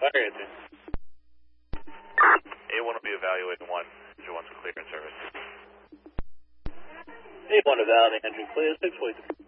Fire answer. A1 will be evaluating 1. Andrew 1's clear in service. A1 evaluating Andrew clear, 642.